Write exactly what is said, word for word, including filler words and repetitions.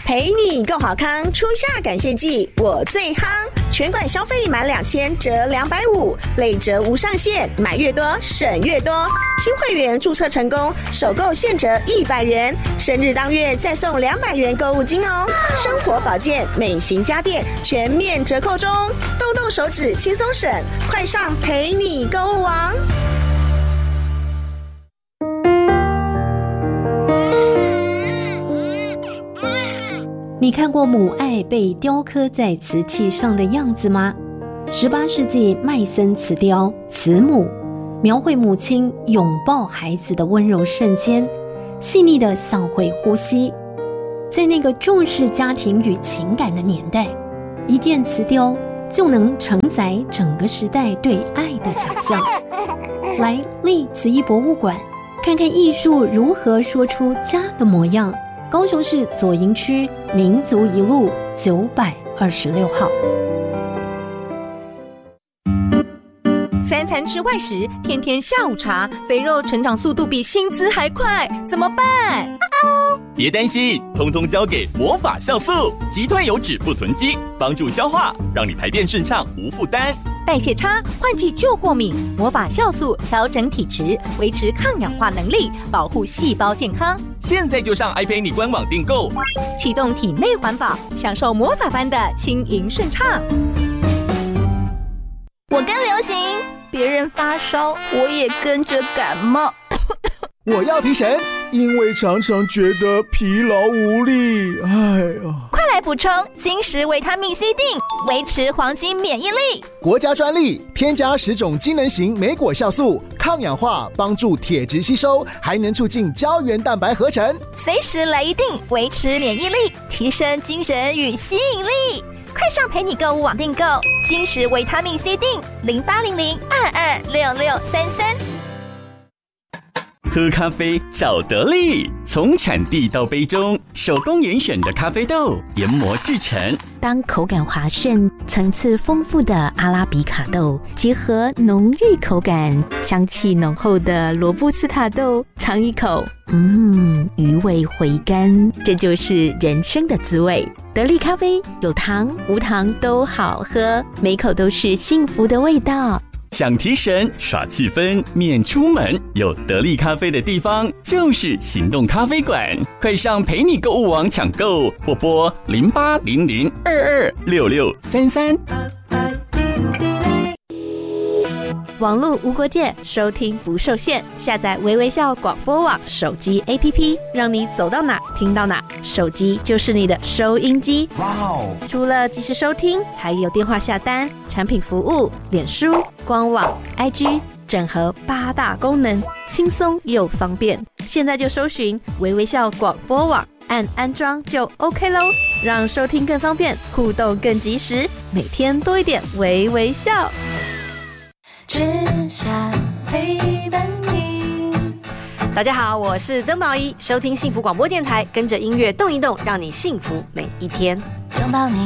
陪你够好康，初夏感谢季我最夯，全馆消费满两千折两百五，累折无上限，买越多省越多。新会员注册成功，首购现折一百元，生日当月再送两百元购物金哦。生活保健、美型家电全面折扣中，动动手指轻松省，快上陪你购物王。 你看过母爱被雕刻在瓷器上的样子吗？十八世纪麦森瓷雕《慈母》描绘母亲拥抱孩子的温柔瞬间，细腻的像会呼吸。在那个重视家庭与情感的年代，一件瓷雕就能承载整个时代对爱的想象。来历慈艺博物馆看看艺术如何说出家的模样。高雄市左营区民族一路九百二十六号。 三餐吃外食，天天下午茶，肥肉成长速度比薪资还快，怎么办？ 别担心，通通交给魔法酵素，击退油脂不囤积，帮助消化，让你排便顺畅无负担。 代谢差，换季就过敏，魔法酵素调整体质，维持抗氧化能力，保护细胞健康。 现在就上爱陪你官网订购， 启动体内环保，享受魔法般的轻盈顺畅。 我跟流行，别人发烧，我也跟着感冒。 我要提神，因为常常觉得疲劳无力。哎呀， 快来补充金石维他命 C 锭，维持黄金免疫力。 国家专利，添加十种机能型莓果酵素，抗氧化，帮助铁质吸收，还能促进胶原蛋白合成。 随时来一锭，维持免疫力，提升精神与吸引力。快上陪你购物网订购金石维他命 C 锭，零八零零二二六六三三。 喝咖啡找得力，从产地到杯中，手工严选的咖啡豆研磨制成。 当口感滑顺、层次丰富的阿拉比卡豆结合浓郁口感、香气浓厚的罗布斯塔豆，尝一口，嗯，余味回甘，这就是人生的滋味。得力咖啡有糖无糖都好喝，每口都是幸福的味道。 想提神耍气氛免出门，有得力咖啡的地方就是行动咖啡馆，快上陪你购物网抢购，或拨零八零零二二六六三三。 网络无国界，收听不受限，下载微微笑广播网手机 A P P， 让你走到哪听到哪，手机就是你的收音机。哇哦！除了即时收听，还有电话下单、产品服务、脸书、官网、I G， 整合八大功能，轻松又方便。现在就搜寻微微笑广播网，按安装就 OK 咯，让收听更方便，互动更及时，每天多一点微微笑。 只想陪伴你。 大家好，我是曾宝仪，收听幸福广播电台，跟着音乐动一动，让你幸福每一天。 拥抱你，